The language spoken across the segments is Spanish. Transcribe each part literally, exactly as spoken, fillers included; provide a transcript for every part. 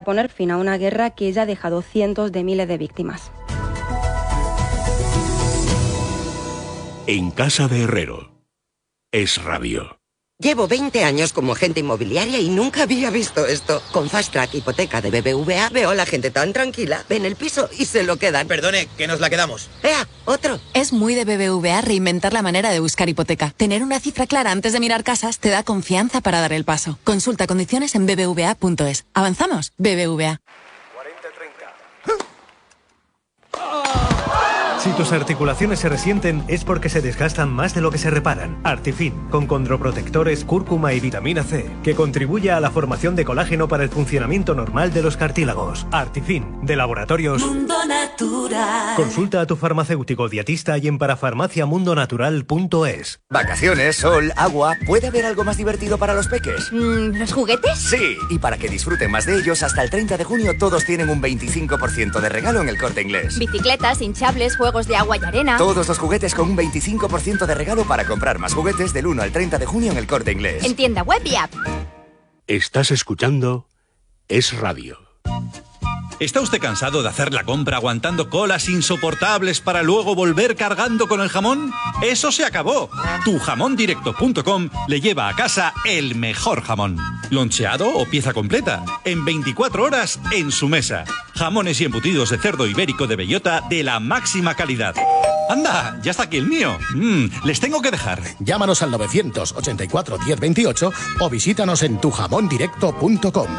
poner fin a una guerra que ya ha dejado cientos de miles de víctimas. En casa de Herrero. Es Radio. Llevo veinte años como agente inmobiliaria y nunca había visto esto. Con Fast Track Hipoteca de B B V A veo a la gente tan tranquila. Ven el piso y se lo quedan. Perdone, que nos la quedamos. ¡Ea! ¡Otro! Es muy de B B V A reinventar la manera de buscar hipoteca. Tener una cifra clara antes de mirar casas te da confianza para dar el paso. Consulta condiciones en b b v a punto es. ¿Avanzamos? B B V A. cuarenta treinta. Si tus articulaciones se resienten es porque se desgastan más de lo que se reparan. Artifin, con condroprotectores, cúrcuma y vitamina C, que contribuye a la formación de colágeno para el funcionamiento normal de los cartílagos. Artifin, de Laboratorios Mundo Natural. Consulta a tu farmacéutico dietista y en parafarmacia mundo natural punto es. Vacaciones, sol, agua. ¿Puede haber algo más divertido para los peques? Mm, ¿Los juguetes? Sí, y para que disfruten más de ellos, hasta el treinta de junio todos tienen un veinticinco por ciento de regalo en El Corte Inglés. Bicicletas, hinchables, juegos de agua y arena. Todos los juguetes con un veinticinco por ciento de regalo para comprar más juguetes del uno al treinta de junio en El Corte Inglés. En tienda web y app. Estás escuchando Es Radio. ¿Está usted cansado de hacer la compra aguantando colas insoportables para luego volver cargando con el jamón? ¡Eso se acabó! tu jamón directo punto com le lleva a casa el mejor jamón. Loncheado o pieza completa, en veinticuatro horas en su mesa. Jamones y embutidos de cerdo ibérico de bellota de la máxima calidad. ¡Anda! ¡Ya está aquí el mío! Mm, les tengo que dejar. Llámanos al novecientos ochenta y cuatro diez veintiocho o visítanos en tu jamón directo punto com.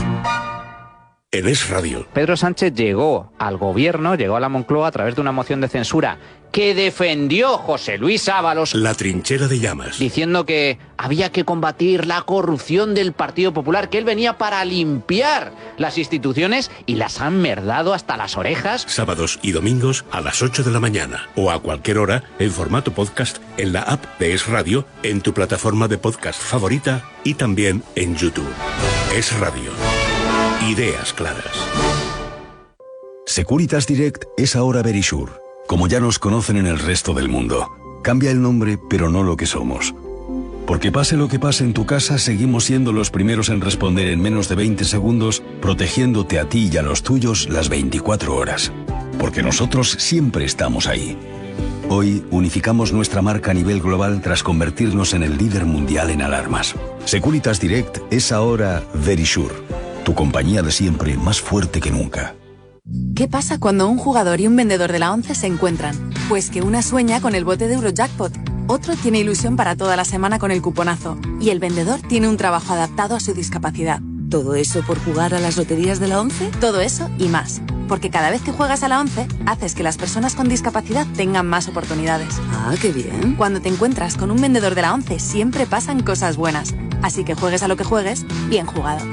En Es Radio. Pedro Sánchez llegó al gobierno, llegó a la Moncloa a través de una moción de censura que defendió José Luis Ábalos. La trinchera de llamas. Diciendo que había que combatir la corrupción del Partido Popular, que él venía para limpiar las instituciones y las han merdado hasta las orejas. Sábados y domingos a las ocho de la mañana o a cualquier hora en formato podcast en la app de Es Radio, en tu plataforma de podcast favorita y también en YouTube. Es Radio. Ideas claras. Securitas Direct es ahora Verisure, como ya nos conocen en el resto del mundo. Cambia el nombre, pero no lo que somos. Porque pase lo que pase en tu casa, seguimos siendo los primeros en responder en menos de veinte segundos, protegiéndote a ti y a los tuyos las veinticuatro horas. Porque nosotros siempre estamos ahí. Hoy unificamos nuestra marca a nivel global tras convertirnos en el líder mundial en alarmas. Securitas Direct es ahora Verisure, tu compañía de siempre más fuerte que nunca. ¿Qué pasa cuando un jugador y un vendedor de la ONCE se encuentran? Pues que una sueña con el bote de Eurojackpot, otro tiene ilusión para toda la semana con el cuponazo y el vendedor tiene un trabajo adaptado a su discapacidad. ¿Todo eso por jugar a las loterías de la ONCE? Todo eso y más. Porque cada vez que juegas a la ONCE, haces que las personas con discapacidad tengan más oportunidades. Ah, qué bien. Cuando te encuentras con un vendedor de la ONCE, siempre pasan cosas buenas. Así que juegues a lo que juegues, bien jugado.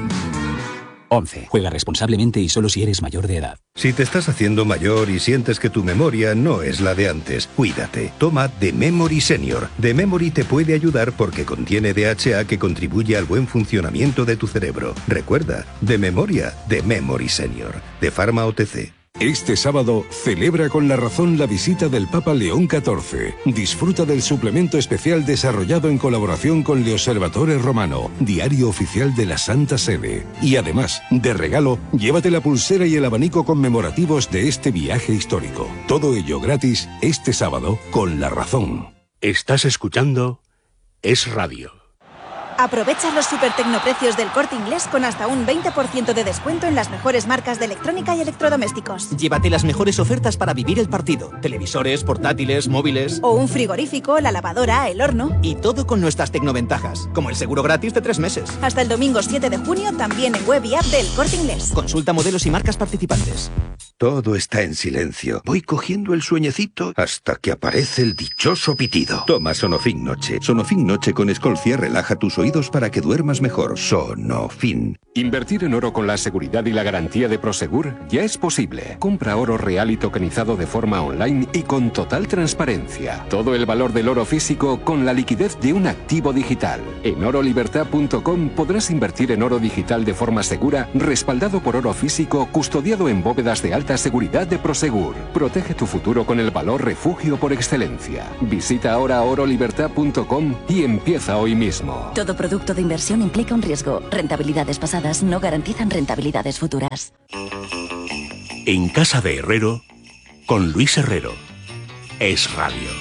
once. Juega responsablemente y solo si eres mayor de edad. Si te estás haciendo mayor y sientes que tu memoria no es la de antes, cuídate. Toma The Memory Senior. The Memory te puede ayudar porque contiene D H A que contribuye al buen funcionamiento de tu cerebro. Recuerda, de memoria, The Memory Senior. De Pharma O T C. Este sábado celebra con La Razón la visita del Papa León catorce. Disfruta del suplemento especial desarrollado en colaboración con Le Osservatore Romano, diario oficial de la Santa Sede. Y además, de regalo, llévate la pulsera y el abanico conmemorativos de este viaje histórico. Todo ello gratis este sábado con La Razón. Estás escuchando Es Radio. Aprovecha los super tecnoprecios del Corte Inglés con hasta un veinte por ciento de descuento en las mejores marcas de electrónica y electrodomésticos. Llévate las mejores ofertas para vivir el partido. Televisores, portátiles, móviles... O un frigorífico, la lavadora, el horno... Y todo con nuestras tecnoventajas, como el seguro gratis de tres meses. Hasta el domingo siete de junio, también en web y app del Corte Inglés. Consulta modelos y marcas participantes. Todo está en silencio. Voy cogiendo el sueñecito hasta que aparece el dichoso pitido. Toma Sonofin Noche. Sonofin Noche con Escolcia relaja tus oídos para que duermas mejor. Sonofin. Invertir en oro con la seguridad y la garantía de Prosegur ya es posible. Compra oro real y tokenizado de forma online y con total transparencia. Todo el valor del oro físico con la liquidez de un activo digital. En oro libertad punto com podrás invertir en oro digital de forma segura, respaldado por oro físico, custodiado en bóvedas de alta alta seguridad de Prosegur. Protege tu futuro con el valor refugio por excelencia. Visita ahora oro libertad punto com y empieza hoy mismo. Todo producto de inversión implica un riesgo. Rentabilidades pasadas no garantizan rentabilidades futuras. En Casa de Herrero, con Luis Herrero. Es Radio.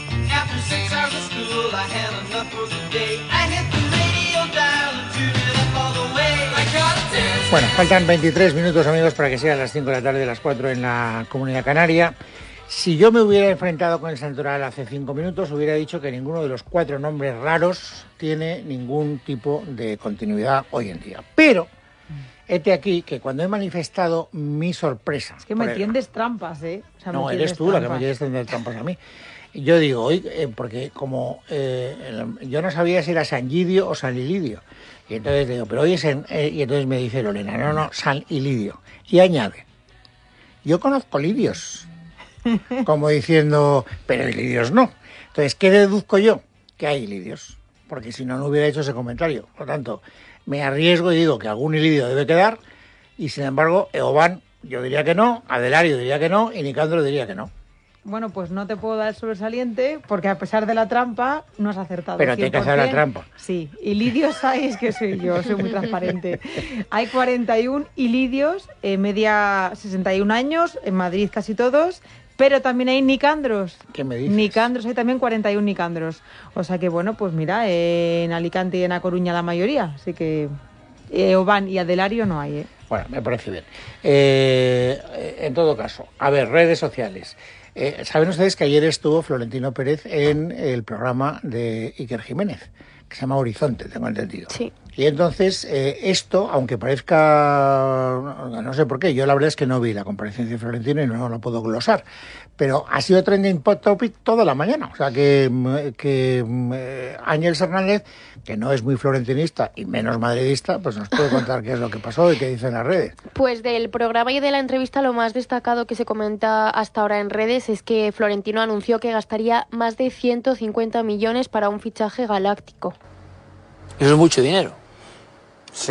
Bueno, faltan veintitrés minutos, amigos, para que sean las cinco de la tarde, las cuatro en la Comunidad Canaria. Si yo me hubiera enfrentado con el Santoral hace cinco minutos, hubiera dicho que ninguno de los cuatro nombres raros tiene ningún tipo de continuidad hoy en día. Pero, hete aquí que cuando he manifestado mi sorpresa... Es que me el... tiendes trampas, ¿eh? O sea, no, eres tú trampas. La que me quieres tender trampas a mí. Yo digo, hoy, eh, porque como eh, el, yo no sabía si era San Lidio o San Ilidio. Y entonces digo, pero hoy es en... Eh, y entonces me dice Lorena, no, no, San Ilidio. Y añade, yo conozco lidios. Como diciendo, pero lidios no. Entonces, ¿qué deduzco yo? Que hay lidios. Porque si no, no hubiera hecho ese comentario. Por lo tanto, me arriesgo y digo que algún lidio debe quedar. Y sin embargo, Eoban, yo diría que no, Adelario diría que no y Nicandro diría que no. Bueno, pues no te puedo dar el sobresaliente porque a pesar de la trampa no has acertado. Pero te hay que hacer la trampa. Sí, y lidios hay, es que soy yo, soy muy transparente. Hay cuarenta y uno ilidios, eh, media sesenta y un años, en Madrid casi todos, pero también hay nicandros. ¿Qué me dices? Nicandros, hay también cuarenta y uno nicandros. O sea que bueno, pues mira, eh, en Alicante y en A Coruña la mayoría, así que eh, Oban y Adelario no hay, ¿eh? Bueno, me parece bien. Eh, en todo caso, a ver, redes sociales. Eh, Saben ustedes que ayer estuvo Florentino Pérez en el programa de Iker Jiménez, que se llama Horizonte, tengo entendido. Sí. Y entonces, eh, esto, aunque parezca, no, no sé por qué, yo la verdad es que no vi la comparecencia de Florentino y no lo puedo glosar, pero ha sido trending topic toda la mañana. O sea, que, que eh, Ángels Hernández, que no es muy florentinista y menos madridista, pues nos puede contar qué es lo que pasó y qué dicen las redes. Pues del programa y de la entrevista, lo más destacado que se comenta hasta ahora en redes es que Florentino anunció que gastaría más de ciento cincuenta millones para un fichaje galáctico. Eso es mucho dinero. Sí.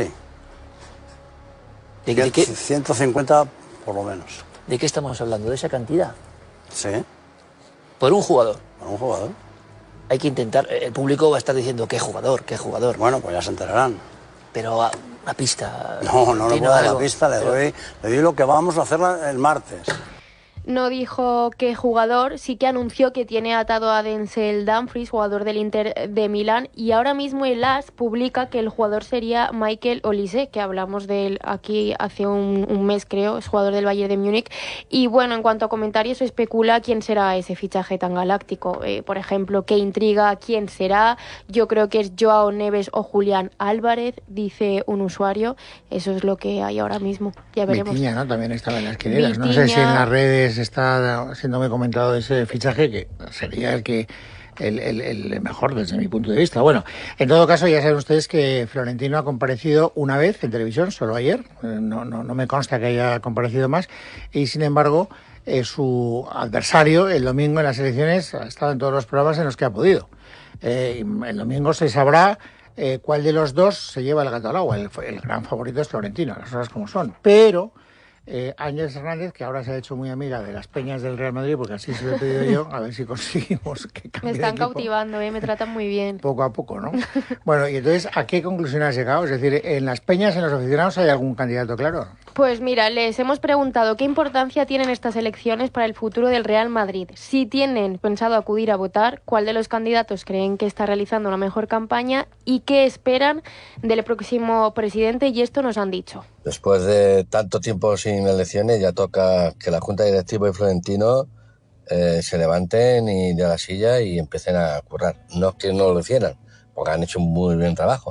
¿De, de qué? ciento cincuenta por lo menos. ¿De qué estamos hablando? ¿De esa cantidad? Sí. ¿Por un jugador? Por un jugador. Hay que intentar... El público va a estar diciendo, ¿qué jugador? ¿Qué jugador? Bueno, pues ya se enterarán. Pero a, una pista... No, no le puedo dar la pista, le pero... doy, le doy lo que vamos a hacer el martes. No dijo qué jugador, sí que anunció que tiene atado a Denzel Dumfries, jugador del Inter de Milán, y ahora mismo el A S publica que el jugador sería Michael Olise, que hablamos de él aquí hace un, un mes, creo, es jugador del Bayern de Múnich. Y bueno, en cuanto a comentarios, se especula quién será ese fichaje tan galáctico. Eh, por ejemplo, qué intriga, quién será. Yo creo que es Joao Neves o Julián Álvarez, dice un usuario. Eso es lo que hay ahora mismo. Ya veremos. Vitinha, ¿no? También estaba en las quinielas. No sé si en las redes está siéndome comentado ese fichaje, que sería el que el, el, el mejor desde mi punto de vista. Bueno, en todo caso, ya saben ustedes que Florentino ha comparecido una vez en televisión, solo ayer, no, no, no me consta que haya comparecido más, y sin embargo eh, su adversario el domingo en las elecciones ha estado en todos los programas en los que ha podido. Eh, el domingo se sabrá eh, cuál de los dos se lleva el gato al agua. El, el gran favorito es Florentino, las cosas como son, pero Eh, Ángels Hernández, que ahora se ha hecho muy amiga de las peñas del Real Madrid, porque así se lo he pedido yo, a ver si conseguimos que cambie. Me están de equipo. cautivando, ¿eh? Me tratan muy bien. Poco a poco, ¿no? Bueno, y entonces, ¿a qué conclusión has llegado? Es decir, ¿en las peñas, en los aficionados, hay algún candidato claro? Pues mira, les hemos preguntado qué importancia tienen estas elecciones para el futuro del Real Madrid. Si tienen pensado acudir a votar, cuál de los candidatos creen que está realizando una mejor campaña y qué esperan del próximo presidente, y esto nos han dicho. Después de tanto tiempo sin elecciones, ya toca que la Junta Directiva y Florentino eh, se levanten y de la silla y empiecen a currar. No es que no lo hicieran, porque han hecho un muy buen trabajo,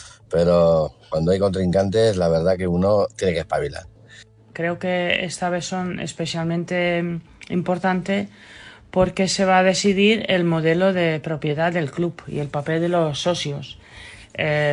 pero cuando hay contrincantes, la verdad que uno tiene que espabilar. Creo que esta vez son especialmente importantes porque se va a decidir el modelo de propiedad del club y el papel de los socios. Eh,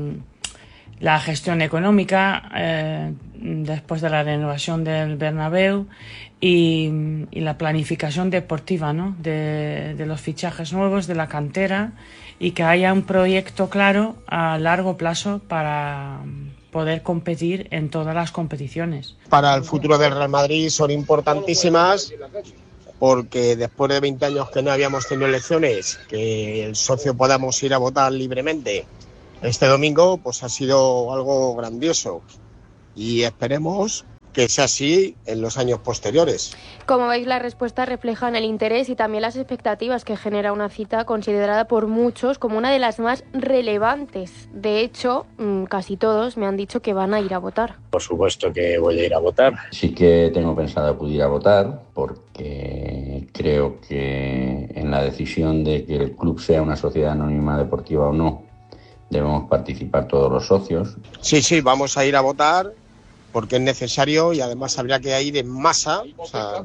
la gestión económica eh, después de la renovación del Bernabéu y, y la planificación deportiva, ¿no? de, de los fichajes nuevos, de la cantera, y que haya un proyecto claro a largo plazo para, poder competir en todas las competiciones. Para el futuro del Real Madrid son importantísimas porque después de veinte años que no habíamos tenido elecciones, que el socio podamos ir a votar libremente este domingo, pues ha sido algo grandioso y esperemos que sea así en los años posteriores. Como veis, las respuestas reflejan el interés y también las expectativas que genera una cita considerada por muchos como una de las más relevantes. De hecho, casi todos me han dicho que van a ir a votar. Por supuesto que voy a ir a votar. Sí que tengo pensado acudir a votar porque creo que en la decisión de que el club sea una sociedad anónima deportiva o no, debemos participar todos los socios. Sí, sí, vamos a ir a votar porque es necesario y además habría que ir en masa, o sea,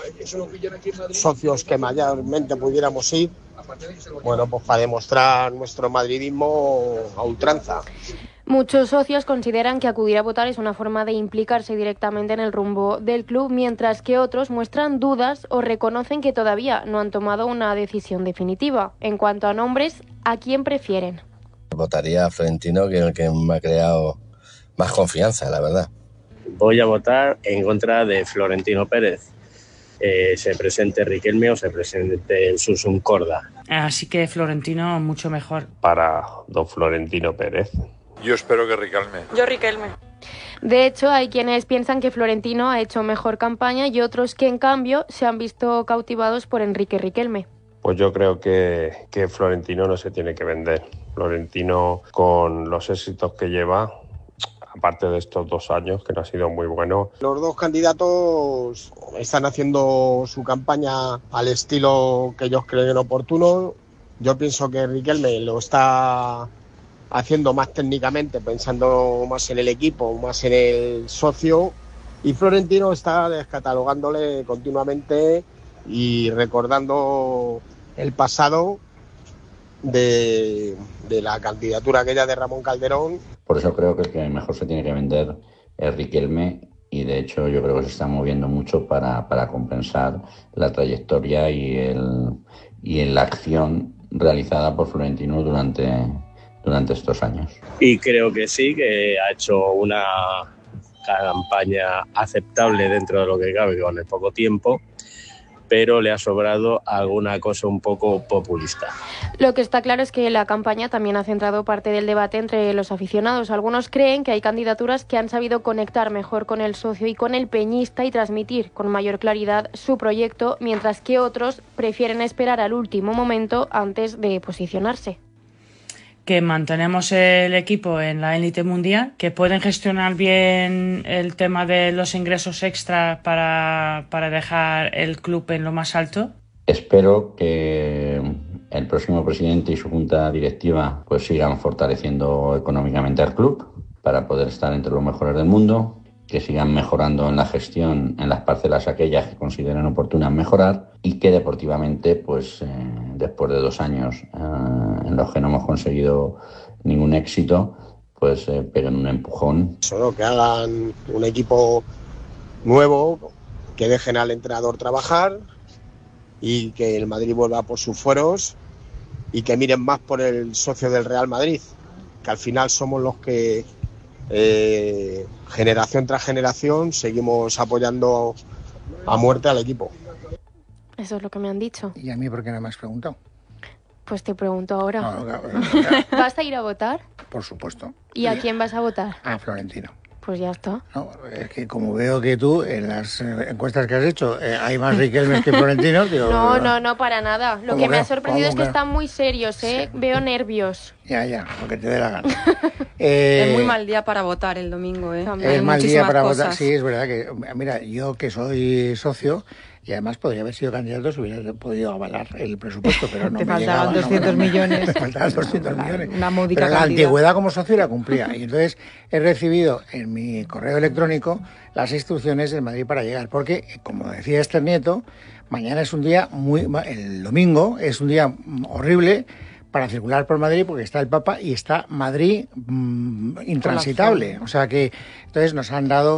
los socios que mayormente pudiéramos ir, bueno, pues para demostrar nuestro madridismo a ultranza. Muchos socios consideran que acudir a votar es una forma de implicarse directamente en el rumbo del club, mientras que otros muestran dudas o reconocen que todavía no han tomado una decisión definitiva. En cuanto a nombres, ¿a quién prefieren? Votaría a Florentino, que es el que me ha creado más confianza, la verdad. Voy a votar en contra de Florentino Pérez. Eh, se presente Riquelme o se presente Susun Corda. Así que Florentino mucho mejor. Para don Florentino Pérez. Yo espero que Riquelme. Yo Riquelme. De hecho, hay quienes piensan que Florentino ha hecho mejor campaña y otros que, en cambio, se han visto cautivados por Enrique Riquelme. Pues yo creo que, que Florentino no se tiene que vender. Florentino, con los éxitos que lleva, aparte de estos dos años, que no ha sido muy bueno. Los dos candidatos están haciendo su campaña al estilo que ellos creen oportuno. Yo pienso que Riquelme lo está haciendo más técnicamente, pensando más en el equipo, más en el socio, y Florentino está descatalogándole continuamente y recordando el pasado de, de la candidatura aquella de Ramón Calderón. Por eso creo que el que mejor se tiene que vender es Riquelme y de hecho yo creo que se está moviendo mucho para, para compensar la trayectoria y, el, y la acción realizada por Florentino durante, durante estos años. Y creo que sí, que ha hecho una campaña aceptable dentro de lo que cabe con el poco tiempo, pero le ha sobrado alguna cosa un poco populista. Lo que está claro es que la campaña también ha centrado parte del debate entre los aficionados. Algunos creen que hay candidaturas que han sabido conectar mejor con el socio y con el peñista y transmitir con mayor claridad su proyecto, mientras que otros prefieren esperar al último momento antes de posicionarse. Que mantenemos el equipo en la élite mundial, que pueden gestionar bien el tema de los ingresos extra para, para dejar el club en lo más alto. Espero que el próximo presidente y su junta directiva pues sigan fortaleciendo económicamente al club para poder estar entre los mejores del mundo, que sigan mejorando en la gestión en las parcelas aquellas que consideren oportunas mejorar y que deportivamente, pues eh, después de dos años eh, en los que no hemos conseguido ningún éxito, pues eh, peguen un empujón. Solo que hagan un equipo nuevo, que dejen al entrenador trabajar y que el Madrid vuelva por sus fueros y que miren más por el socio del Real Madrid, que al final somos los que Eh, generación tras generación seguimos apoyando a muerte al equipo. Eso es lo que me han dicho. ¿Y a mí por qué no me has preguntado? Pues te pregunto ahora. No, no, no, no. ¿Vas a ir a votar? Por supuesto. ¿Y a quién vas a votar? A Florentino. Pues ya está. No, es que como veo que tú en las encuestas que has hecho eh, hay más Riquelme que Florentino, digo, no, no, no, para nada. Lo que, que me ha sorprendido es que, que están muy serios, ¿eh? Sí. Veo nervios. Ya, ya, lo que te dé la gana. eh, es muy mal día para votar el domingo, ¿eh? Es hay mal día para cosas. votar, sí, es verdad que, mira, yo que soy socio, y además podría haber sido candidato si hubiera podido avalar el presupuesto, pero no Te me faltaban llegaba, doscientos no, millones. Me faltaban doscientos millones. Una módica pero la cantidad. antigüedad como socio la cumplía. Y entonces he recibido en mi correo electrónico las instrucciones del Madrid para llegar. Porque, como decía Esther Nieto, mañana es un día muy... El domingo es un día horrible para circular por Madrid porque está el Papa y está Madrid mmm, intransitable. O sea que entonces nos han dado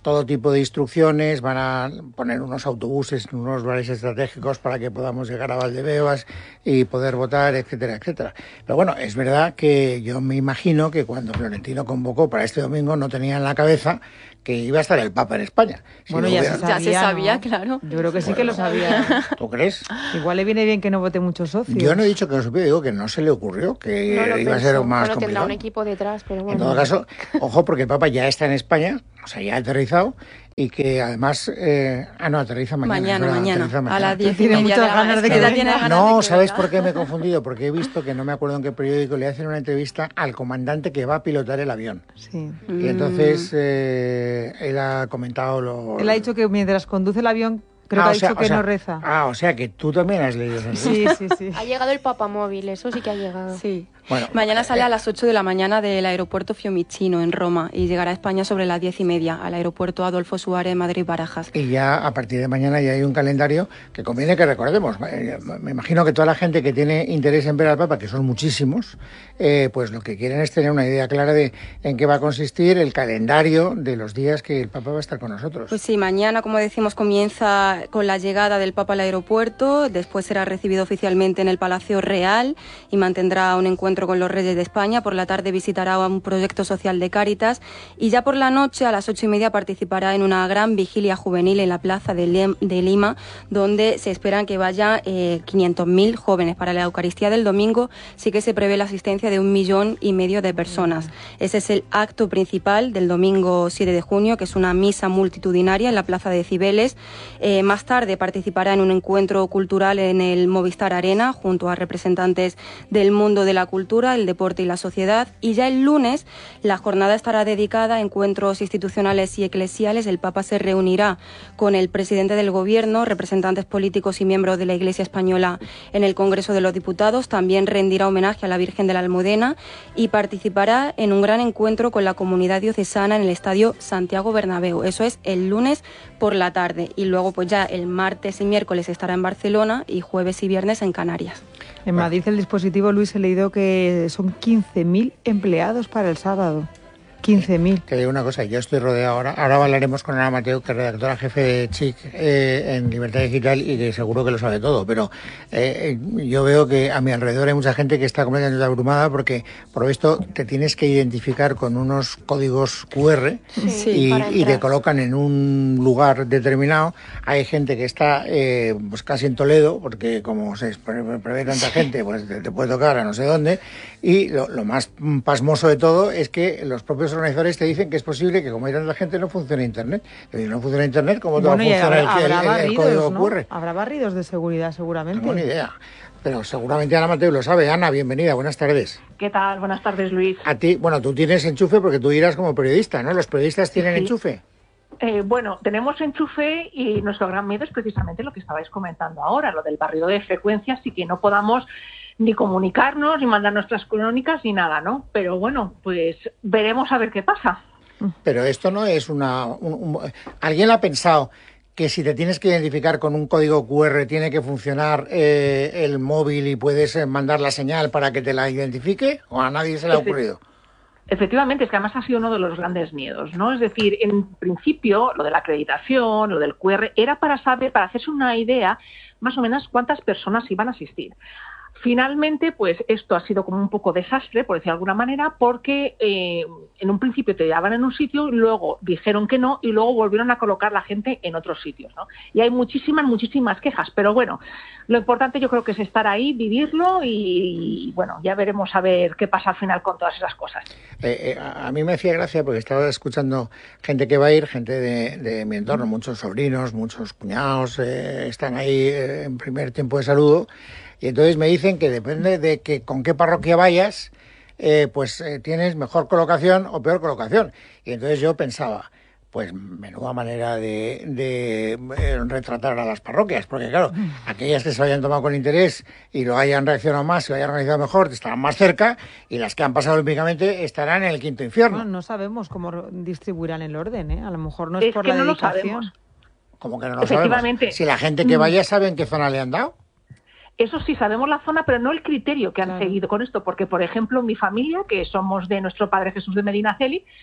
todo tipo de instrucciones, van a poner unos autobuses, unos lugares estratégicos para que podamos llegar a Valdebebas y poder votar, etcétera, etcétera. Pero bueno, es verdad que yo me imagino que cuando Florentino convocó para este domingo no tenía en la cabeza que iba a estar el Papa en España. Si bueno, ya, hubiera... se sabía, ya se sabía, ¿no? Claro. Yo creo que sí bueno, que lo sabía. ¿Tú crees? Igual le viene bien que no vote muchos socios. Yo no he dicho que no supiera, digo que no se le ocurrió, que no iba pensó. a ser más bueno, complicado. Tendrá un equipo detrás, pero bueno. En todo caso, ojo, porque el Papa ya está en España, o sea, ya ha aterrizado, y que además... Eh... Ah, no, aterriza mañana. Mañana, verdad, mañana, aterriza mañana. a las diez y Tiene media. muchas de ganas de que venga. venga. Ganas No, de que ¿sabes venga. por qué me he confundido? Porque he visto que no me acuerdo en qué periódico le hacen una entrevista al comandante que va a pilotar el avión. Sí. Y entonces eh, él ha comentado lo... Él ha dicho que mientras conduce el avión, creo Ah, que ha o sea, dicho que o sea, no reza. Ah, o sea que tú también has leído eso. Sí, sí, sí. Ha llegado el papamóvil, eso sí que ha llegado. Sí. Bueno, Mañana sale eh, a las ocho de la mañana del aeropuerto Fiumicino, en Roma, y llegará a España sobre las diez y media, al aeropuerto Adolfo Suárez, Madrid-Barajas. Y ya a partir de mañana ya hay un calendario que conviene que recordemos. Eh, Me imagino que toda la gente que tiene interés en ver al Papa, que son muchísimos, eh, pues lo que quieren es tener una idea clara de en qué va a consistir el calendario de los días que el Papa va a estar con nosotros. Pues sí, mañana, como decimos, comienza con la llegada del Papa al aeropuerto, después será recibido oficialmente en el Palacio Real y mantendrá un encuentro con los reyes de España. Por la tarde visitará un proyecto social de Cáritas y ya por la noche, a las ocho y media, participará en una gran vigilia juvenil en la plaza de, Lem- de Lima, donde se esperan que vayan eh, quinientos mil jóvenes. Para la Eucaristía del domingo sí que se prevé la asistencia de un millón y medio de personas. Ese es el acto principal del domingo siete de junio, que es una misa multitudinaria en la plaza de Cibeles. Eh, más tarde participará en un encuentro cultural en el Movistar Arena junto a representantes del mundo de la cultura, el deporte y la sociedad. Y ya el lunes la jornada estará dedicada a encuentros institucionales y eclesiales. El Papa se reunirá con el presidente del Gobierno, representantes políticos y miembros de la Iglesia española en el Congreso de los Diputados. También rendirá homenaje a la Virgen de la Almudena y participará en un gran encuentro con la comunidad diocesana en el Estadio Santiago Bernabéu. Eso es el lunes por la tarde. Y luego pues ya el martes y miércoles estará en Barcelona y jueves y viernes en Canarias. En Madrid el dispositivo, Luis, he leído que son quince mil empleados para el sábado. quince mil. Te digo una cosa, yo estoy rodeado ahora, ahora hablaremos con Ana Mateo, que es redactora jefe de Chic eh, en Libertad Digital y que seguro que lo sabe todo, pero eh, yo veo que a mi alrededor hay mucha gente que está completamente abrumada porque por lo visto te tienes que identificar con unos códigos cu erre Sí, y, y te colocan en un lugar determinado. Hay gente que está eh, pues casi en Toledo, porque como se pre- prevé tanta gente, pues te, te puede tocar a no sé dónde, y lo, lo más pasmoso de todo es que los propios organizadores te dicen que es posible que como hay tanta gente no funcione Internet. Y no funciona Internet, ¿cómo te Bueno, va a funcionar el, habrá, el, habrá el, el código barridos, ¿no? cu erre? Habrá barridos de seguridad seguramente. No tengo ni idea. Pero seguramente Ana Mateo lo sabe. Ana, bienvenida, buenas tardes. ¿Qué tal? Buenas tardes, Luis. A ti, bueno, tú tienes enchufe porque tú irás como periodista, ¿no? ¿Los periodistas tienen Sí. enchufe? Eh, bueno, tenemos enchufe y nuestro gran miedo es precisamente lo que estabais comentando ahora, lo del barrido de frecuencias y que no podamos ni comunicarnos, ni mandar nuestras crónicas, ni nada, ¿no? Pero bueno, pues veremos a ver qué pasa. Pero esto no es una... un- un- ¿Alguien ha pensado que si te tienes que identificar con un código cu erre tiene que funcionar eh, el móvil y puedes eh, mandar la señal para que te la identifique? ¿O a nadie se le ha Efe- ocurrido? Efectivamente, es que además ha sido uno de los grandes miedos, ¿no? Es decir, en principio, lo de la acreditación, lo del cu erre, era para saber, para hacerse una idea más o menos cuántas personas iban a asistir. Finalmente, pues esto ha sido como un poco desastre, por decir de alguna manera, porque eh, en un principio te llevaban en un sitio, luego dijeron que no y luego volvieron a colocar la gente en otros sitios, ¿no? Y hay muchísimas, muchísimas quejas, pero bueno, lo importante yo creo que es estar ahí, vivirlo y, y bueno, ya veremos a ver qué pasa al final con todas esas cosas. Eh, eh, a a mí me hacía gracia porque estaba escuchando gente que va a ir, gente de, de mi entorno, muchos sobrinos, muchos cuñados, eh, están ahí eh, en primer tiempo de saludo, y entonces me dicen que depende de que con qué parroquia vayas, eh, pues eh, tienes mejor colocación o peor colocación. Y entonces yo pensaba, pues menuda manera de, de eh, retratar a las parroquias, porque claro, aquellas que se hayan tomado con interés y lo hayan reaccionado más, y lo hayan realizado mejor, estarán más cerca, y las que han pasado olímpicamente estarán en el quinto infierno. No, no sabemos cómo distribuirán el orden, ¿eh? A lo mejor no es, Es por que la no lo dedicación. sabemos. Como que no lo Efectivamente. sabemos. Si la gente que vaya sabe en qué zona le han dado. Eso sí, sabemos la zona, pero no el criterio que han Claro. seguido con esto, porque, por ejemplo, mi familia, que somos de nuestro padre Jesús de Medinaceli,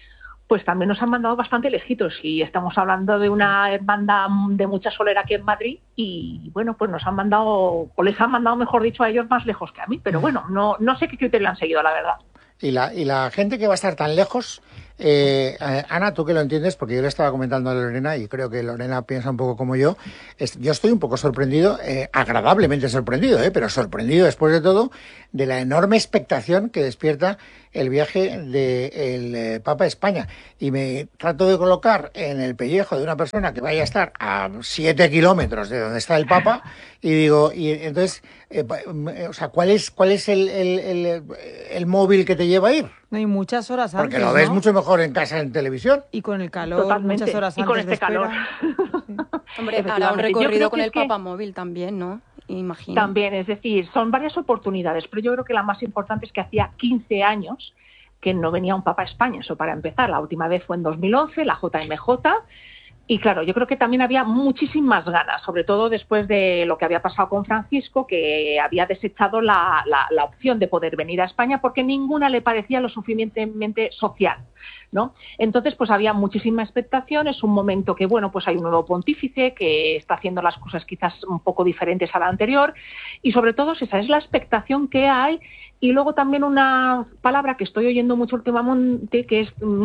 pues también nos han mandado bastante lejitos y estamos hablando de una hermandad de mucha solera aquí en Madrid y bueno, pues nos han mandado, o les han mandado, mejor dicho, a ellos más lejos que a mí, pero bueno, no, no sé qué criterio han seguido, la verdad. Y la, y la gente que va a estar tan lejos, eh, eh, Ana, tú que lo entiendes, porque yo le estaba comentando a Lorena y creo que Lorena piensa un poco como yo, es, yo estoy un poco sorprendido, eh, agradablemente sorprendido, eh, pero sorprendido después de todo, de la enorme expectación que despierta el viaje del eh, Papa a España. Y me trato de colocar en el pellejo de una persona que vaya a estar a siete kilómetros de donde está el Papa y digo, y entonces, eh, o sea, ¿cuál es cuál es el, el, el, el móvil que te lleva a ir? No hay muchas horas antes, porque lo ves ¿no? mucho mejor en casa en televisión. Y con el calor, Totalmente. muchas horas y antes con este de calor. Hombre, hará un recorrido con el Papa móvil también, ¿no? Imagino. También, es decir, son varias oportunidades, pero yo creo que la más importante es que hacía quince años que no venía un Papa a España, eso para empezar. La última vez fue en dos mil once, la J M J, y claro, yo creo que también había muchísimas ganas, sobre todo después de lo que había pasado con Francisco, que había desechado la, la, la opción de poder venir a España porque ninguna le parecía lo suficientemente social, ¿no? Entonces, pues había muchísima expectación, es un momento que, bueno, pues hay un nuevo pontífice que está haciendo las cosas quizás un poco diferentes a la anterior, y sobre todo esa es la expectación que hay. Y luego también una palabra que estoy oyendo mucho últimamente, que es,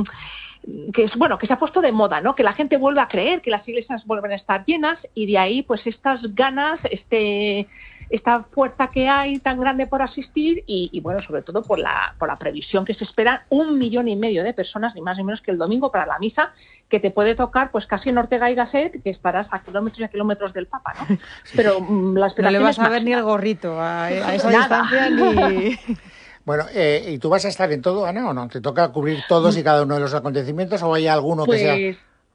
que es, bueno, que se ha puesto de moda, ¿no? Que la gente vuelve a creer, que las iglesias vuelven a estar llenas, y de ahí, pues estas ganas, este, esta fuerza que hay tan grande por asistir, y, y bueno, sobre todo por la, por la previsión que se espera un millón y medio de personas, ni más ni menos que el domingo para la misa, que te puede tocar pues casi en Ortega y Gasset, que estarás a kilómetros y a kilómetros del Papa, ¿no? Pero um, la no le vas a ver máxima. Ni el gorrito a, a esa distancia ni... Bueno, eh, ¿y tú vas a estar en todo, Ana, o no? ¿Te toca cubrir todos y cada uno de los acontecimientos o hay alguno pues, que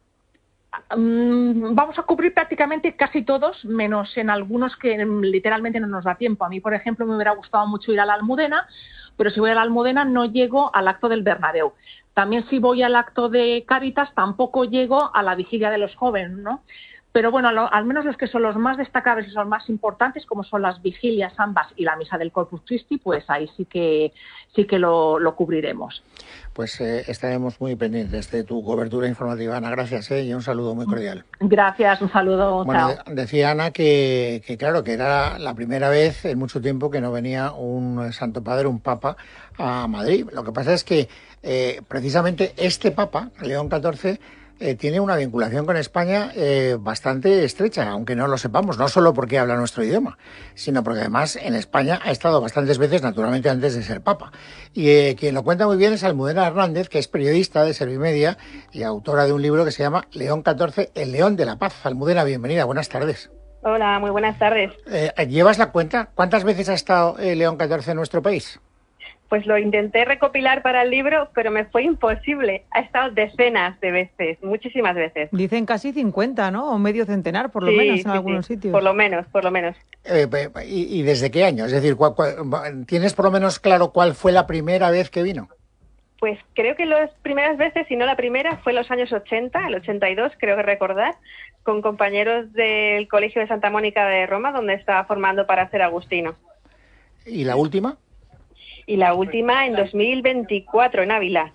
sea...? Um, vamos a cubrir prácticamente casi todos, menos en algunos que um, literalmente no nos da tiempo. A mí, por ejemplo, me hubiera gustado mucho ir a la Almudena, pero si voy a la Almudena no llego al acto del Bernabéu. También si voy al acto de Cáritas tampoco llego a la vigilia de los jóvenes, ¿no? Pero bueno, lo, al menos los que son los más destacables y son más importantes, como son las vigilias ambas y la misa del Corpus Christi, pues ahí sí que sí que lo, lo cubriremos. Pues eh, estaremos muy pendientes de tu cobertura informativa, Ana. Gracias, ¿eh? Y un saludo muy cordial. Gracias, un saludo. Bueno, chao. De, decía Ana que, que, claro, que era la primera vez en mucho tiempo que no venía un Santo Padre, un Papa, a Madrid. Lo que pasa es que eh, precisamente este Papa, León catorce, Eh, tiene una vinculación con España eh, bastante estrecha, aunque no lo sepamos, no solo porque habla nuestro idioma, sino porque además en España ha estado bastantes veces, naturalmente antes de ser Papa. Y eh, quien lo cuenta muy bien es Almudena Hernández, que es periodista de Servimedia y autora de un libro que se llama León catorce, el León de la Paz. Almudena, bienvenida, buenas tardes. Hola, muy buenas tardes. Eh, ¿Llevas la cuenta? ¿Cuántas veces ha estado eh, León catorce en nuestro país? Pues lo intenté recopilar para el libro, pero me fue imposible. Ha estado decenas de veces, muchísimas veces. Dicen casi cincuenta, ¿no? O medio centenar, por lo sí, menos, en sí, algunos sí. sitios. Por lo menos, por lo menos. Eh, ¿y, ¿Y desde qué año? Es decir, ¿cuál, cuál, ¿tienes por lo menos claro cuál fue la primera vez que vino? Pues creo que las primeras veces, si no la primera, fue en los años ochenta, el ochenta y dos, creo que recordar, con compañeros del Colegio de Santa Mónica de Roma, donde estaba formando para ser agustino. ¿Y la última? Y la última en dos mil veinticuatro, en Ávila.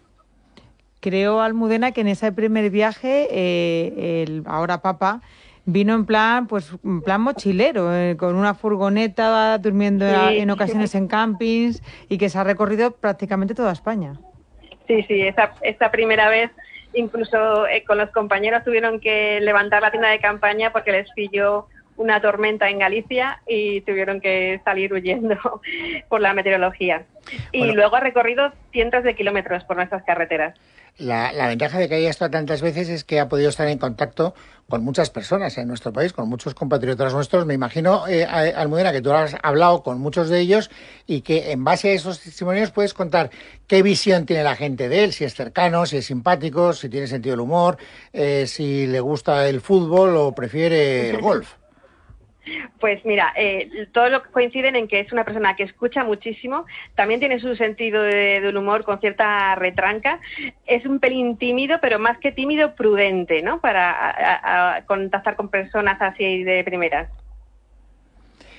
Creo, Almudena, que en ese primer viaje, eh, el ahora Papa vino en plan, pues, en plan mochilero, eh, con una furgoneta, durmiendo sí. en ocasiones en campings, y que se ha recorrido prácticamente toda España. Sí, sí, esa, esta primera vez incluso eh, con los compañeros tuvieron que levantar la tienda de campaña porque les pilló una tormenta en Galicia y tuvieron que salir huyendo por la meteorología. Y bueno, luego ha recorrido cientos de kilómetros por nuestras carreteras. La, la ventaja de que haya estado tantas veces es que ha podido estar en contacto con muchas personas en nuestro país, con muchos compatriotas nuestros. Me imagino, eh, Almudena, que tú has hablado con muchos de ellos y que en base a esos testimonios puedes contar qué visión tiene la gente de él, si es cercano, si es simpático, si tiene sentido del humor, eh, si le gusta el fútbol o prefiere el golf. Pues mira, eh, todos lo coinciden en que es una persona que escucha muchísimo, también tiene su sentido de, del humor con cierta retranca, es un pelín tímido, pero más que tímido, prudente, ¿no? Para a, a, a contactar con personas así de primeras.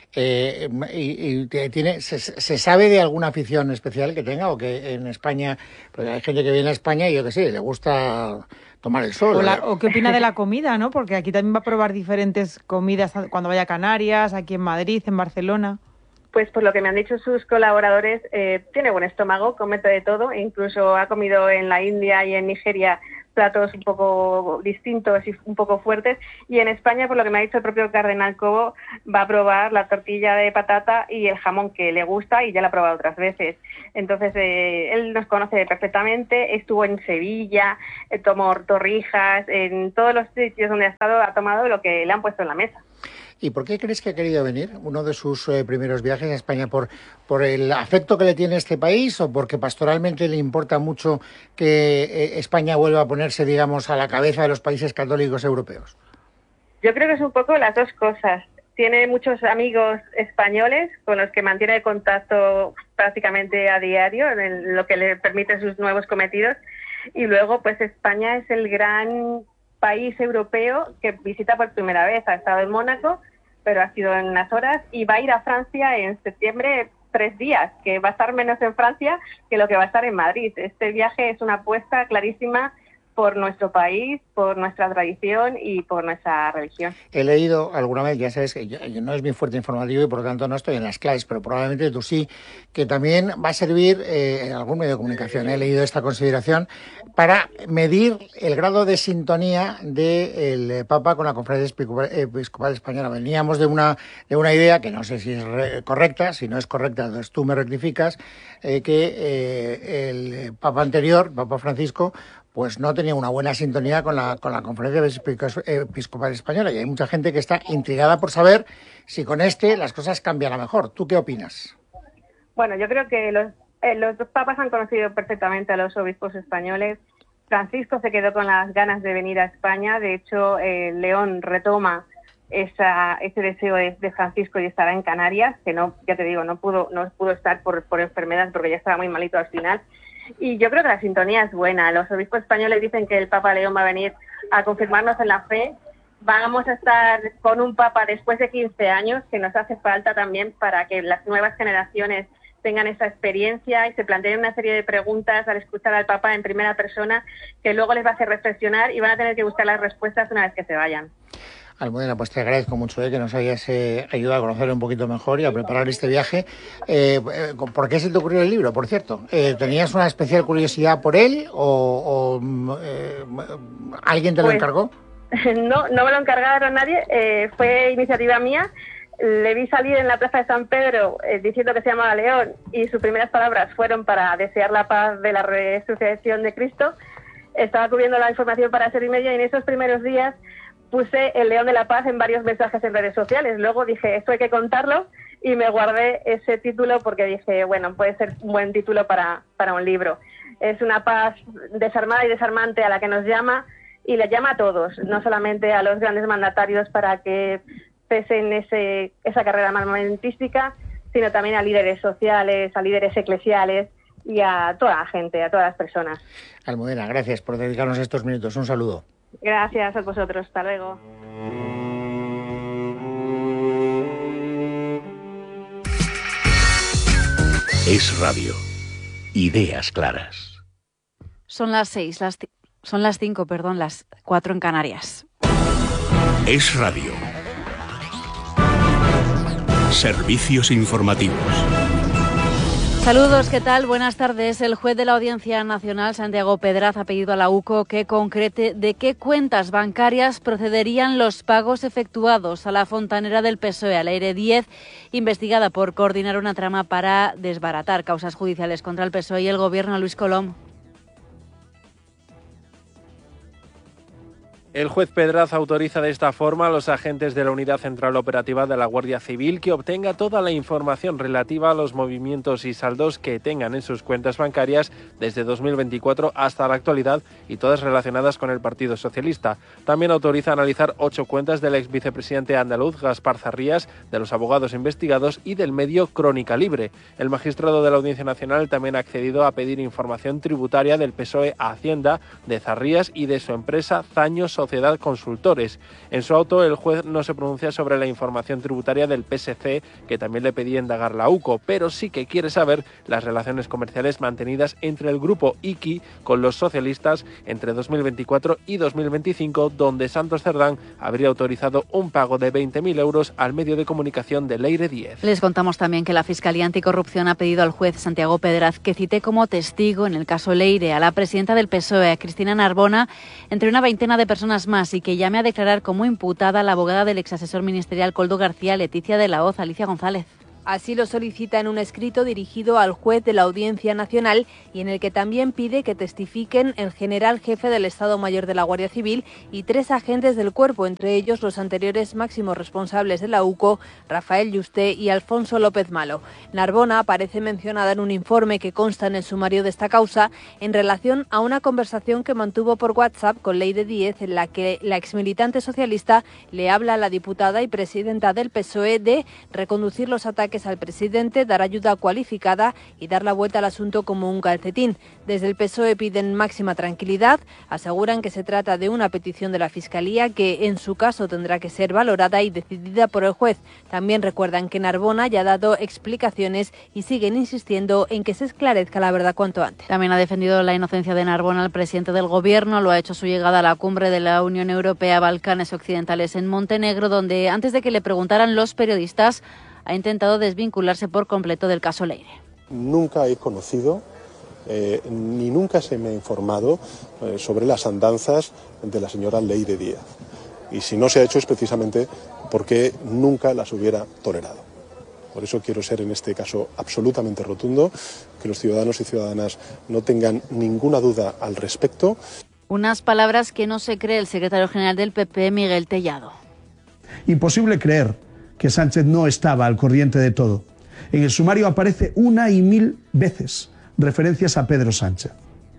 Eh, y, y tiene, se, ¿Se sabe de alguna afición especial que tenga o que en España, pues hay gente que viene a España y yo qué sé, le gusta tomar el sol? O, la, o qué opina de la comida, ¿no? Porque aquí también va a probar diferentes comidas cuando vaya a Canarias, aquí en Madrid, en Barcelona. Pues por lo que me han dicho sus colaboradores, eh, tiene buen estómago, come de todo, incluso ha comido en la India y en Nigeria platos un poco distintos y un poco fuertes, y en España, por lo que me ha dicho el propio Cardenal Cobo, va a probar la tortilla de patata y el jamón, que le gusta y ya la ha probado otras veces. Entonces, eh, él nos conoce perfectamente, estuvo en Sevilla, eh, tomó torrijas, en todos los sitios donde ha estado ha tomado lo que le han puesto en la mesa. ¿Y por qué crees que ha querido venir? ¿Uno de sus eh, primeros viajes a España por, por el afecto que le tiene este país o porque pastoralmente le importa mucho que eh, España vuelva a ponerse, digamos, a la cabeza de los países católicos europeos? Yo creo que es un poco las dos cosas. Tiene muchos amigos españoles con los que mantiene contacto prácticamente a diario, en lo que le permite sus nuevos cometidos. Y luego, pues España es el gran país europeo que visita por primera vez. Ha estado en Mónaco, pero ha sido en unas horas, y va a ir a Francia en septiembre tres días, que va a estar menos en Francia que lo que va a estar en Madrid. Este viaje es una apuesta clarísima por nuestro país, por nuestra tradición y por nuestra religión. He leído alguna vez, ya sabes que yo, yo no es mi fuerte informativo y por lo tanto no estoy en las clases, pero probablemente tú sí, que también va a servir eh, en algún medio de comunicación. He leído esta consideración para medir el grado de sintonía del Papa con la Conferencia Episcopal Española. Veníamos de una, de una idea que no sé si es re- correcta, si no es correcta, entonces tú me rectificas, eh, que eh, el Papa anterior, Papa Francisco, pues no tenía una buena sintonía con la con la Conferencia Episcopal Española, y hay mucha gente que está intrigada por saber si con este las cosas cambian a mejor. ¿Tú qué opinas? Bueno, yo creo que los, eh, los dos papas han conocido perfectamente a los obispos españoles. Francisco se quedó con las ganas de venir a España. De hecho, eh, León retoma esa, ese deseo de, de Francisco y estará en Canarias, que no, ya te digo, no pudo no pudo estar por, por enfermedad porque ya estaba muy malito al final. Y yo creo que la sintonía es buena. Los obispos españoles dicen que el Papa León va a venir a confirmarnos en la fe. Vamos a estar con un Papa después de quince años, que nos hace falta también para que las nuevas generaciones tengan esa experiencia y se planteen una serie de preguntas al escuchar al Papa en primera persona, que luego les va a hacer reflexionar y van a tener que buscar las respuestas una vez que se vayan. Almudena, pues te agradezco mucho eh, que nos hayas eh, ayudado a conocer un poquito mejor y a preparar este viaje. Eh, ¿Por qué se te ocurrió el libro, por cierto? Eh, ¿Tenías una especial curiosidad por él o, o eh, alguien te lo pues, encargó? No, no me lo encargaron nadie, eh, fue iniciativa mía. Le vi salir en la Plaza de San Pedro eh, diciendo que se llamaba León y sus primeras palabras fueron para desear la paz de la resurrección de Cristo. Estaba cubriendo la información para Ser y Media y en esos primeros días puse el León de la Paz en varios mensajes en redes sociales. Luego dije, esto hay que contarlo, y me guardé ese título porque dije, bueno, puede ser un buen título para, para un libro. Es una paz desarmada y desarmante a la que nos llama, y le llama a todos, no solamente a los grandes mandatarios para que cesen ese, esa carrera armamentística, sino también a líderes sociales, a líderes eclesiales y a toda la gente, a todas las personas. Almudena, gracias por dedicarnos estos minutos. Un saludo. Gracias a vosotros. Hasta luego. Es Radio. Ideas claras. Son las seis, las son las cinco, perdón, las cuatro en Canarias. Es Radio. Servicios informativos. Saludos, ¿qué tal? Buenas tardes. El juez de la Audiencia Nacional, Santiago Pedraz, ha pedido a la UCO que concrete de qué cuentas bancarias procederían los pagos efectuados a la fontanera del P S O E, al Aire diez, investigada por coordinar una trama para desbaratar causas judiciales contra el P S O E y el Gobierno. Luis Colom. El juez Pedraz autoriza de esta forma a los agentes de la Unidad Central Operativa de la Guardia Civil que obtenga toda la información relativa a los movimientos y saldos que tengan en sus cuentas bancarias desde dos mil veinticuatro hasta la actualidad y todas relacionadas con el Partido Socialista. También autoriza analizar ocho cuentas del ex vicepresidente andaluz Gaspar Zarrías, de los abogados investigados y del medio Crónica Libre. El magistrado de la Audiencia Nacional también ha accedido a pedir información tributaria del P S O E a Hacienda, de Zarrías y de su empresa Zaño Social Sociedad Consultores. En su auto, el juez no se pronuncia sobre la información tributaria del P S C, que también le pedía indagar la U C O, pero sí que quiere saber las relaciones comerciales mantenidas entre el grupo Iki con los socialistas entre dos mil veinticuatro y dos mil veinticinco, donde Santos Cerdán habría autorizado un pago de veinte mil euros al medio de comunicación de Leire diez. Les contamos también que la Fiscalía Anticorrupción ha pedido al juez Santiago Pedraz que cite como testigo en el caso Leire a la presidenta del P S O E, a Cristina Narbona, entre una veintena de personas más, y que llame a declarar como imputada a la abogada del exasesor ministerial Koldo García, Leticia de la Hoz. Alicia González. Así lo solicita en un escrito dirigido al juez de la Audiencia Nacional y en el que también pide que testifiquen el general jefe del Estado Mayor de la Guardia Civil y tres agentes del cuerpo, entre ellos los anteriores máximos responsables de la U C O, Rafael Yuste y Alfonso López Malo. Narbona aparece mencionada en un informe que consta en el sumario de esta causa en relación a una conversación que mantuvo por WhatsApp con Leire diez, en la que la exmilitante socialista le habla a la diputada y presidenta del P S O E de reconducir los ataques al presidente, dar ayuda cualificada y dar la vuelta al asunto como un calcetín. Desde el P S O E piden máxima tranquilidad, aseguran que se trata de una petición de la Fiscalía que en su caso tendrá que ser valorada y decidida por el juez. También recuerdan que Narbona ya ha dado explicaciones y siguen insistiendo en que se esclarezca la verdad cuanto antes. También ha defendido la inocencia de Narbona el presidente del Gobierno, lo ha hecho a su llegada a la cumbre de la Unión Europea Balcanes Occidentales en Montenegro, donde antes de que le preguntaran los periodistas ha intentado desvincularse por completo del caso Leire. Nunca he conocido, eh, ni nunca se me ha informado eh, sobre las andanzas de la señora Leire Díaz. Y si no se ha hecho es precisamente porque nunca las hubiera tolerado. Por eso quiero ser en este caso absolutamente rotundo, que los ciudadanos y ciudadanas no tengan ninguna duda al respecto. Unas palabras que no se cree el secretario general del P P, Miguel Tellado. Imposible creer que Sánchez no estaba al corriente de todo. En el sumario aparece una y mil veces referencias a Pedro Sánchez.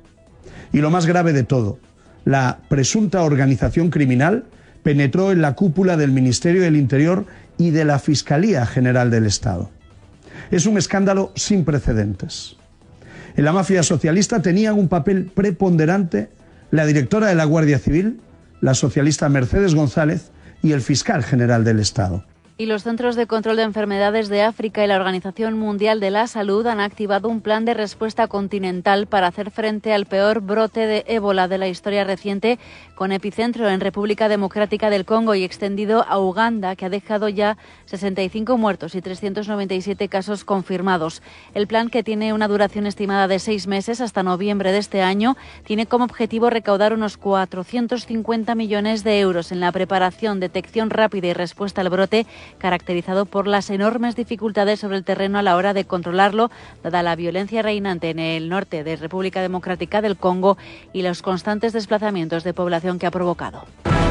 Y lo más grave de todo, la presunta organización criminal penetró en la cúpula del Ministerio del Interior y de la Fiscalía General del Estado. Es un escándalo sin precedentes. En la mafia socialista tenían un papel preponderante la directora de la Guardia Civil, la socialista Mercedes González y el fiscal general del Estado. Y los Centros de Control de Enfermedades de África y la Organización Mundial de la Salud han activado un plan de respuesta continental para hacer frente al peor brote de ébola de la historia reciente, con epicentro en República Democrática del Congo y extendido a Uganda, que ha dejado ya sesenta y cinco muertos y trescientos noventa y siete casos confirmados. El plan, que tiene una duración estimada de seis meses hasta noviembre de este año, tiene como objetivo recaudar unos cuatrocientos cincuenta millones de euros en la preparación, detección rápida y respuesta al brote, caracterizado por las enormes dificultades sobre el terreno a la hora de controlarlo, dada la violencia reinante en el norte de República Democrática del Congo y los constantes desplazamientos de población que ha provocado.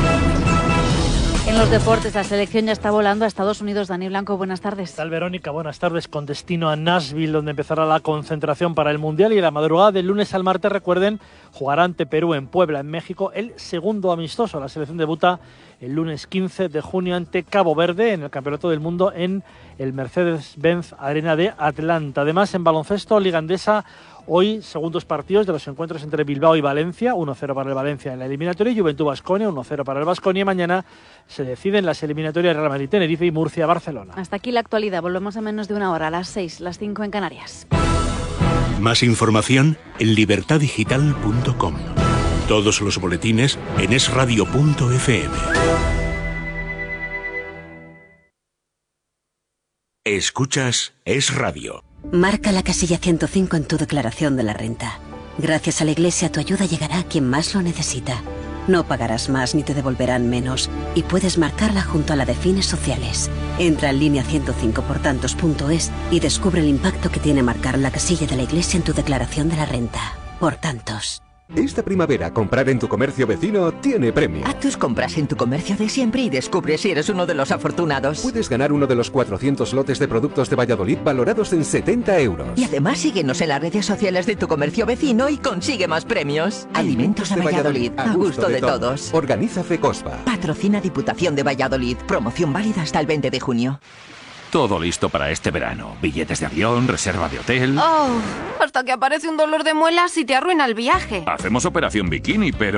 En los deportes, la selección ya está volando a Estados Unidos. Dani Blanco, buenas tardes. ¿Qué tal, Verónica? Buenas tardes, con destino a Nashville, donde empezará la concentración para el Mundial, y la madrugada del lunes al martes, recuerden, jugará ante Perú en Puebla, en México, el segundo amistoso. La selección debuta el lunes quince de junio ante Cabo Verde en el Campeonato del Mundo en el Mercedes-Benz Arena de Atlanta. Además, en baloncesto, Liga Endesa, hoy segundos partidos de los encuentros entre Bilbao y Valencia, uno cero para el Valencia en la eliminatoria, y Juventud-Baskonia, uno cero para el Baskonia. Mañana se deciden las eliminatorias Real Madrid-Tenerife y Murcia-Barcelona. Hasta aquí la actualidad, volvemos en menos de una hora, a las seis, las cinco en Canarias. Más información en libertad digital punto com. Todos los boletines en es radio punto efe eme. Escuchas Es Radio. Marca la casilla ciento cinco en tu declaración de la renta. Gracias a la Iglesia, tu ayuda llegará a quien más lo necesita. No pagarás más ni te devolverán menos, y puedes marcarla junto a la de fines sociales. Entra en línea ciento cinco por tantos punto es y descubre el impacto que tiene marcar la casilla de la Iglesia en tu declaración de la renta. Por tantos. Esta primavera, comprar en tu comercio vecino tiene premio. Haz tus compras en tu comercio de siempre y descubre si eres uno de los afortunados. Puedes ganar uno de los cuatrocientos lotes de productos de Valladolid valorados en setenta euros. Y además síguenos en las redes sociales de tu comercio vecino y consigue más premios. Alimentos de Valladolid, a gusto de todos. Organiza FECOSPA. Patrocina Diputación de Valladolid. Promoción válida hasta el veinte de junio. Todo listo para este verano. Billetes de avión, reserva de hotel... Oh, hasta que aparece un dolor de muelas y te arruina el viaje. Hacemos operación bikini, pero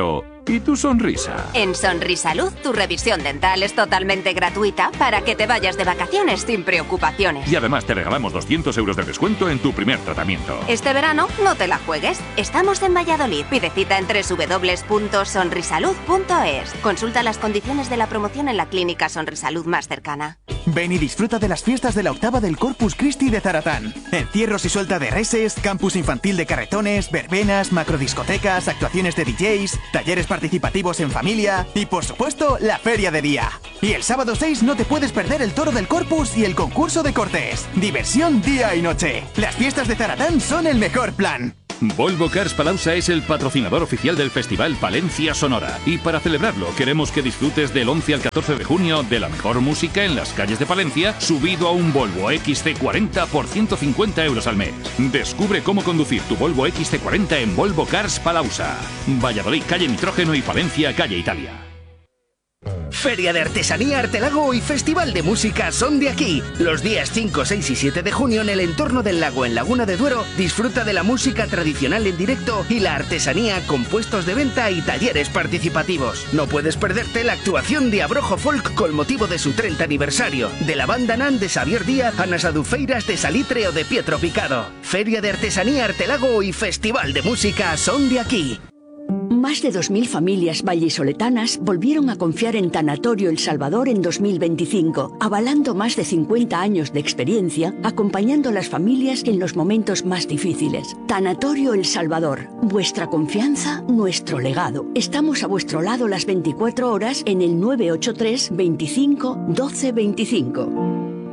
y tu sonrisa. En Sonrisalud, tu revisión dental es totalmente gratuita para que te vayas de vacaciones sin preocupaciones. Y además te regalamos doscientos euros de descuento en tu primer tratamiento. Este verano no te la juegues. Estamos en Valladolid. Pide cita en doble u doble u doble u punto sonrisalud punto es. Consulta las condiciones de la promoción en la clínica Sonrisalud más cercana. Ven y disfruta de las fiestas de la octava del Corpus Christi de Zaratán. Encierros y suelta de reses, campus infantil de carretones, verbenas, macrodiscotecas, actuaciones de D Js, talleres participativos en familia y, por supuesto, la feria de día. Y el sábado seis no te puedes perder el toro del Corpus y el concurso de cortes. Diversión día y noche. Las fiestas de Zaratán son el mejor plan. Volvo Cars Palauza es el patrocinador oficial del Festival Palencia Sonora. Y para celebrarlo, queremos que disfrutes del once al catorce de junio de la mejor música en las calles de Palencia, subido a un Volvo X C cuarenta por ciento cincuenta euros al mes. Descubre cómo conducir tu Volvo X C cuarenta en Volvo Cars Palauza. Valladolid, calle Nitrógeno, y Palencia, calle Italia. Feria de Artesanía Artelago y Festival de Música son de aquí. Los días cinco, seis y siete de junio en el entorno del lago en Laguna de Duero, disfruta de la música tradicional en directo y la artesanía con puestos de venta y talleres participativos. No puedes perderte la actuación de Abrojo Folk con motivo de su treinta aniversario, de la banda Nan de Xavier Díaz, Anas Adufeiras de Salitre o de Pietro Picado. Feria de Artesanía Artelago y Festival de Música son de aquí. Más de dos mil familias vallisoletanas volvieron a confiar en Tanatorio El Salvador en dos mil veinticinco, avalando más de cincuenta años de experiencia, acompañando a las familias en los momentos más difíciles. Tanatorio El Salvador, vuestra confianza, nuestro legado. Estamos a vuestro lado las veinticuatro horas en el nueve ocho tres, veinticinco, doce veinticinco.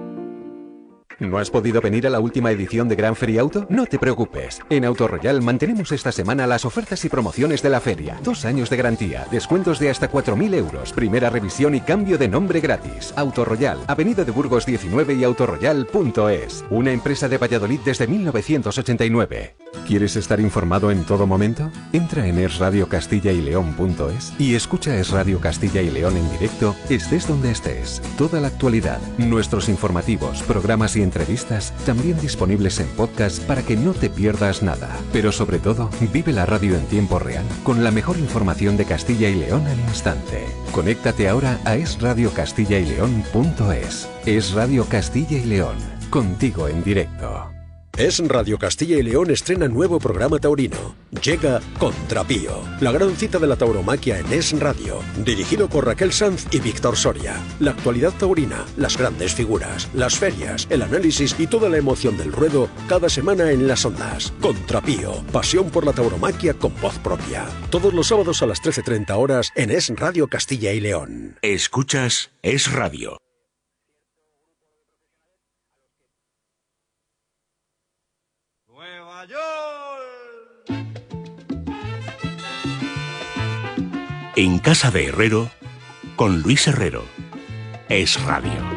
¿No has podido venir a la última edición de Gran Feria Auto? No te preocupes. En Auto Royal mantenemos esta semana las ofertas y promociones de la feria. Dos años de garantía, descuentos de hasta cuatro mil euros, primera revisión y cambio de nombre gratis. Auto Royal, Avenida de Burgos diecinueve y autoroyal punto es. Una empresa de Valladolid desde mil novecientos ochenta y nueve. ¿Quieres estar informado en todo momento? Entra en es radio castilla y león punto es y escucha Es Radio Castilla y León en directo, estés donde estés. Toda la actualidad, nuestros informativos, programas y entrevistas también disponibles en podcast para que no te pierdas nada. Pero sobre todo, vive la radio en tiempo real con la mejor información de Castilla y León al instante. Conéctate ahora a es radio castilla y león punto es. Es Radio Castilla y León, contigo en directo. Es Radio Castilla y León estrena nuevo programa taurino. Llega Contrapío, la gran cita de la tauromaquia en Es Radio, dirigido por Raquel Sanz y Víctor Soria. La actualidad taurina, las grandes figuras, las ferias, el análisis y toda la emoción del ruedo cada semana en las ondas. Contrapío, pasión por la tauromaquia con voz propia. Todos los sábados a las trece treinta horas en Es Radio Castilla y León. Escuchas Es Radio. En casa de Herrero, con Luis Herrero. Es Radio.